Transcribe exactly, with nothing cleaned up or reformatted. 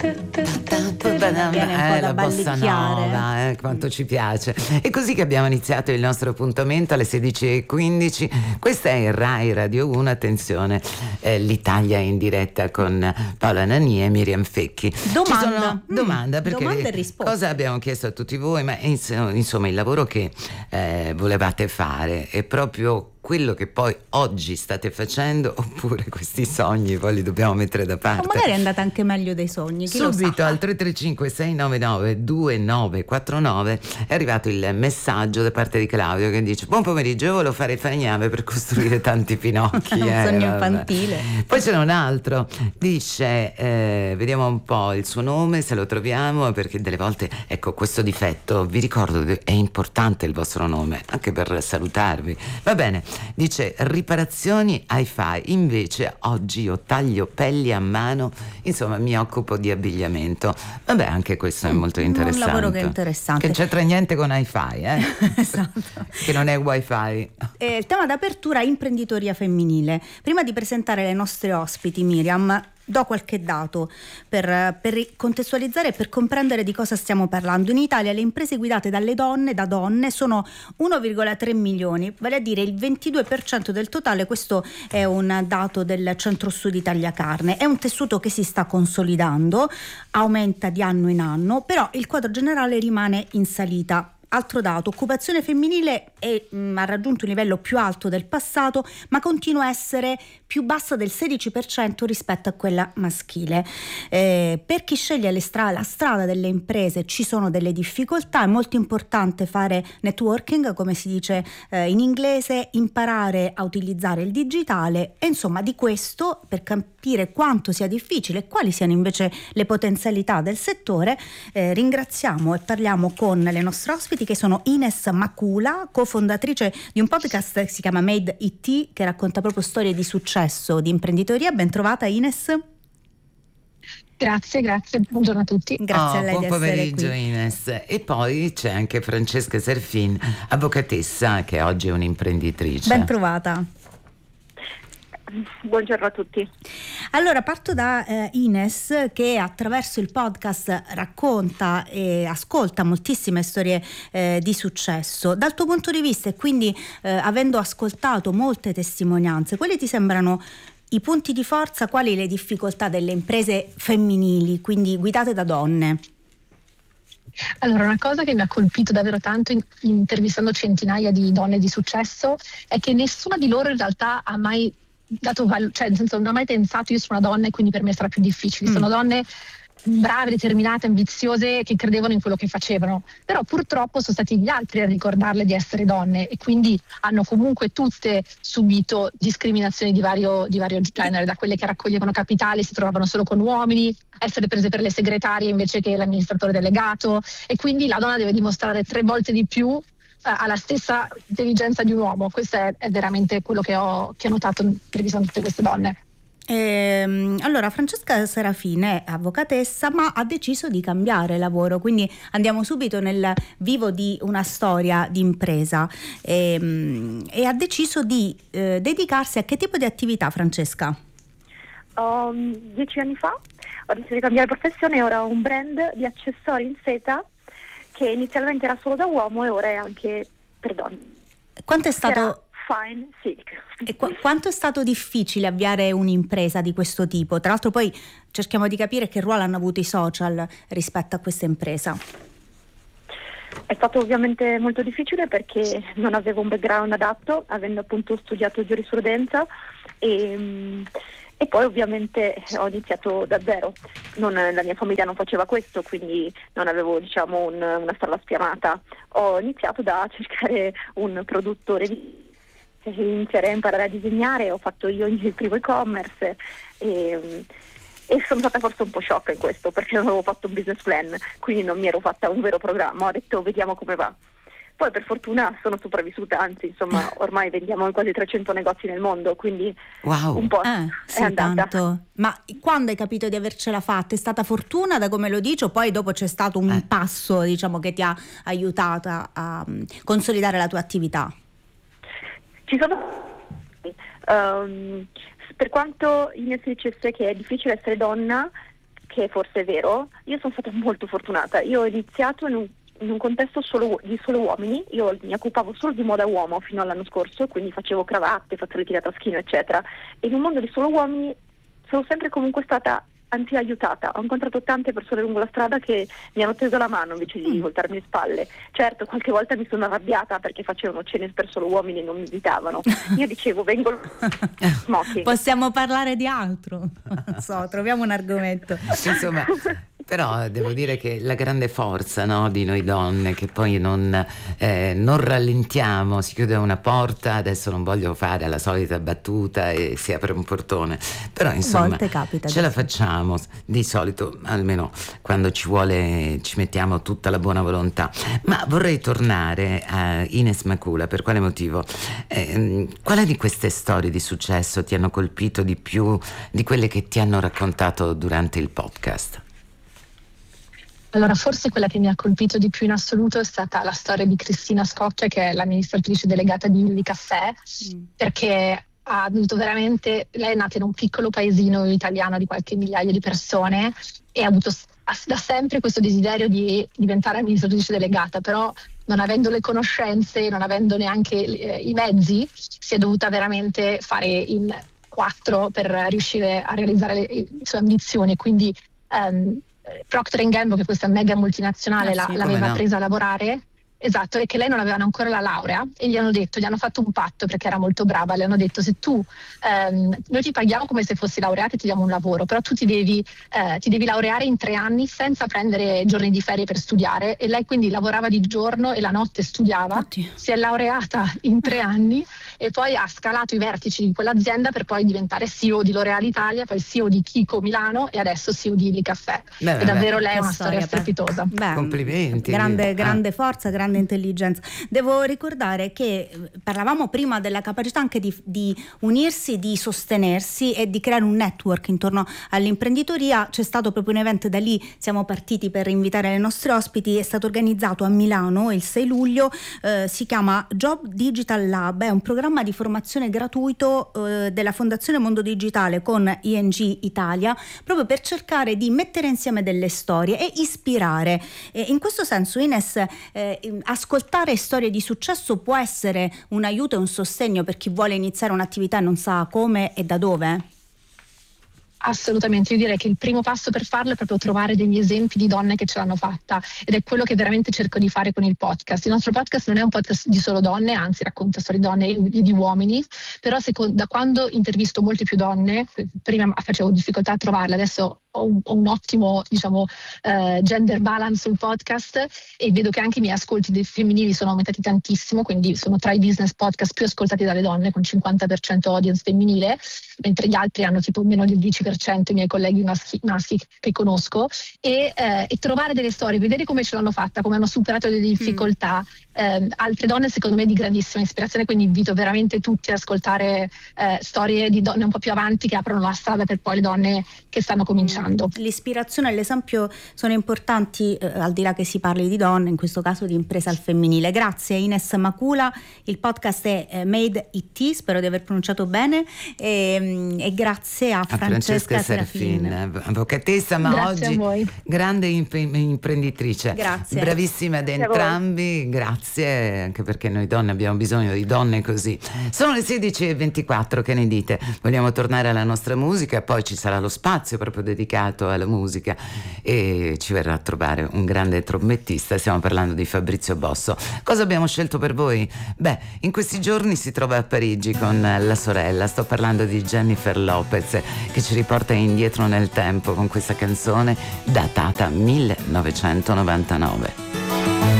Eh, la bossa nova, eh, quanto ci piace. E così che abbiamo iniziato il nostro appuntamento alle sedici e quindici. Questa è Rai Radio uno, attenzione, eh, l'Italia in diretta con Paola Nani e Miriam Fecchi. Domanda, Ci sono, mm, domanda perché domanda e risposta. cosa abbiamo chiesto a tutti voi, ma insomma il lavoro che eh, volevate fare è proprio quello che poi oggi state facendo, oppure questi sogni poi li dobbiamo mettere da parte? O magari è andata anche meglio dei sogni, chi Subito lo sa. al tre tre cinque sei nove nove due nove quattro nove è arrivato il messaggio da parte di Claudio che dice: buon pomeriggio, io volevo fare falegname per costruire tanti Pinocchi. Un eh, sogno vabbè. infantile. Poi c'è un altro, dice eh, vediamo un po' il suo nome se lo troviamo, perché delle volte, ecco, questo difetto, vi ricordo che è importante il vostro nome anche per salutarvi, va bene. Dice riparazioni hi-fi, invece oggi io taglio pelli a mano, insomma mi occupo di abbigliamento. Vabbè, anche questo è molto interessante. Un lavoro che è interessante. Che c'entra niente con hi-fi, eh? Esatto. Che non è wifi. Eh, il tema d'apertura: imprenditoria femminile. Prima di presentare le nostre ospiti, Miriam, do qualche dato per, per contestualizzare e per comprendere di cosa stiamo parlando. In Italia le imprese guidate dalle donne, da donne, sono uno virgola tre milioni, vale a dire il ventidue per cento del totale. Questo è un dato del Centro Studi Italia Carne. È un tessuto che si sta consolidando, aumenta di anno in anno, però il quadro generale rimane in salita. Altro dato: occupazione femminile è, mh, ha raggiunto un livello più alto del passato, ma continua a essere più bassa del sedici per cento rispetto a quella maschile. Eh, per chi sceglie le stra- la strada delle imprese ci sono delle difficoltà. È molto importante fare networking, come si dice eh, in inglese, imparare a utilizzare il digitale, e insomma di questo, per capire quanto sia difficile e quali siano invece le potenzialità del settore, eh, ringraziamo e parliamo con le nostre ospiti, che sono Ines Macula, cofondatrice di un podcast che si chiama Made I T, che racconta proprio storie di successo, di imprenditoria. Ben trovata, Ines. Grazie, grazie, buongiorno a tutti. Grazie oh, a lei buon di essere pomeriggio qui. Ines. E poi c'è anche Francesca Serfin, avvocatessa, che oggi è un'imprenditrice. Ben trovata. Buongiorno a tutti. Allora parto da eh, Ines, che attraverso il podcast racconta e ascolta moltissime storie eh, di successo. Dal tuo punto di vista, e quindi eh, avendo ascoltato molte testimonianze, quali ti sembrano i punti di forza, quali le difficoltà delle imprese femminili, quindi guidate da donne? Allora, una cosa che mi ha colpito davvero tanto in, intervistando centinaia di donne di successo è che nessuna di loro in realtà ha mai dato val- cioè nel senso non ho mai pensato io sono una donna e quindi per me sarà più difficile. Mm. Sono donne brave, determinate, ambiziose, che credevano in quello che facevano, però purtroppo sono stati gli altri a ricordarle di essere donne, e quindi hanno comunque tutte subito discriminazioni di vario, di vario genere, da quelle che raccoglievano capitali si trovavano solo con uomini, essere prese per le segretarie invece che l'amministratore delegato, e quindi la donna deve dimostrare tre volte di più, ha la stessa intelligenza di un uomo. Questo è, è veramente quello che ho, che ho notato intervistando tutte queste donne. Ehm, allora Francesca Serafin è avvocatessa, ma ha deciso di cambiare lavoro, quindi andiamo subito nel vivo di una storia di impresa. Ehm, e ha deciso di eh, dedicarsi a che tipo di attività, Francesca? Um, dieci anni fa ho deciso di cambiare professione e ora ho un brand di accessori in seta che inizialmente era solo da uomo e ora è anche per donne. Quanto è stato... Era Fine Silk. E qu- quanto è stato difficile avviare un'impresa di questo tipo? Tra l'altro poi cerchiamo di capire che ruolo hanno avuto i social rispetto a questa impresa. È stato ovviamente molto difficile perché non avevo un background adatto, avendo appunto studiato giurisprudenza, e, e poi ovviamente ho iniziato da zero. Non, la mia famiglia non faceva questo, quindi non avevo, diciamo, un, una strada spianata. Ho iniziato da cercare un produttore di iniziare a imparare a disegnare, ho fatto io il primo e-commerce e, e sono stata forse un po' sciocca in questo perché non avevo fatto un business plan, quindi non mi ero fatta un vero programma, ho detto vediamo come va. Poi per fortuna sono sopravvissuta, anzi insomma ormai vendiamo in quasi trecento negozi nel mondo, quindi wow. un po' eh, è sì, andata. Tanto. Ma quando hai capito di avercela fatta? È stata fortuna, da come lo dici, o poi dopo c'è stato un eh. passo, diciamo, che ti ha aiutata a um, consolidare la tua attività? Ci sono um, per quanto Ines dicesse che è difficile essere donna, che forse è vero, io sono stata molto fortunata. Io ho iniziato in un, in un contesto solo di solo uomini, io mi occupavo solo di moda uomo fino all'anno scorso, quindi facevo cravatte, fazzoletti da taschino, eccetera. E in un mondo di solo uomini sono sempre comunque stata anzi aiutata. Ho incontrato tante persone lungo la strada che mi hanno teso la mano invece di voltarmi le spalle. Certo, qualche volta mi sono arrabbiata perché facevano cene per solo uomini e non mi invitavano. Io dicevo, vengo smoking. Possiamo parlare di altro? Non so, troviamo un argomento. Insomma, però devo dire che la grande forza, no, di noi donne, che poi non, eh, non rallentiamo, si chiude una porta, adesso non voglio fare la solita battuta e si apre un portone, però insomma capita, ce la facciamo di solito, almeno quando ci vuole ci mettiamo tutta la buona volontà. Ma vorrei tornare a Ines Makula. Per quale motivo? Eh, quale di queste storie di successo ti hanno colpito di più di quelle che ti hanno raccontato durante il podcast? Allora, forse quella che mi ha colpito di più in assoluto è stata la storia di Cristina Scoccia, che è l'amministratrice delegata di Illy Caffè, mm. perché ha avuto veramente, lei è nata in un piccolo paesino italiano di qualche migliaio di persone e ha avuto da sempre questo desiderio di diventare amministratrice delegata, però non avendo le conoscenze, non avendo neanche eh, i mezzi, si è dovuta veramente fare in quattro per riuscire a realizzare le, le sue ambizioni. Quindi um, Procter and Gamble, che questa mega multinazionale, ah, sì, la, l'aveva no. presa a lavorare. Esatto, e che lei non aveva ancora la laurea e gli hanno detto, gli hanno fatto un patto perché era molto brava, le hanno detto se tu, ehm, noi ti paghiamo come se fossi laureata e ti diamo un lavoro, però tu ti devi, eh, ti devi laureare in tre anni senza prendere giorni di ferie per studiare, e lei quindi lavorava di giorno e la notte studiava. Oddio. Si è laureata in tre anni e poi ha scalato i vertici di quell'azienda per poi diventare C E O di L'Oréal Italia, poi C E O di Kiko Milano e adesso C E O di Illy Caffè. Beh, e davvero beh, lei è una storia, storia strepitosa. Beh, complimenti. Grande, grande ah. forza, grande intelligenza. Devo ricordare che parlavamo prima della capacità anche di, di unirsi, di sostenersi e di creare un network intorno all'imprenditoria. C'è stato proprio un evento, da lì siamo partiti per invitare le nostre ospiti, è stato organizzato a Milano il sei luglio, eh, si chiama Job Digital Lab, è un programma di formazione gratuito eh, della Fondazione Mondo Digitale con I N G Italia, proprio per cercare di mettere insieme delle storie e ispirare. E in questo senso, Ines, eh, ascoltare storie di successo può essere un aiuto e un sostegno per chi vuole iniziare un'attività e non sa come e da dove? Assolutamente, io direi che il primo passo per farlo è proprio trovare degli esempi di donne che ce l'hanno fatta, ed è quello che veramente cerco di fare con il podcast. Il nostro podcast non è un podcast di solo donne, anzi racconta storie di donne e di uomini, però secondo, da quando intervisto molte più donne, prima facevo difficoltà a trovarle, adesso ho un, ho un ottimo, diciamo, uh, gender balance sul podcast e vedo che anche i miei ascolti dei femminili sono aumentati tantissimo, quindi sono tra i business podcast più ascoltati dalle donne, con cinquanta per cento audience femminile, mentre gli altri hanno tipo meno del dieci per cento, i miei colleghi maschi, maschi che conosco, e, eh, e trovare delle storie, vedere come ce l'hanno fatta, come hanno superato delle difficoltà. Mm. Eh, altre donne secondo me di grandissima ispirazione, quindi invito veramente tutti ad ascoltare eh, storie di donne un po' più avanti che aprono la strada per poi le donne che stanno cominciando. L'ispirazione e l'esempio sono importanti, eh, al di là che si parli di donne, in questo caso di impresa al femminile. Grazie Ines Makula, il podcast è eh, Made It, spero di aver pronunciato bene, e, e grazie a, a Francesca, Francesca Serafin, Serafin, avvocatessa, ma grazie oggi grande imp- imprenditrice. Grazie. Bravissime ad grazie entrambi, grazie, anche perché noi donne abbiamo bisogno di donne così. Sono le sedici e ventiquattro, che ne dite? Vogliamo tornare alla nostra musica, poi ci sarà lo spazio proprio dedicato alla musica e ci verrà a trovare un grande trombettista. Stiamo parlando di Fabrizio Bosso. Cosa abbiamo scelto per voi? Beh, in questi giorni si trova a Parigi con la sorella, sto parlando di Jennifer Lopez, che ci riporta indietro nel tempo con questa canzone datata millenovecentonovantanove.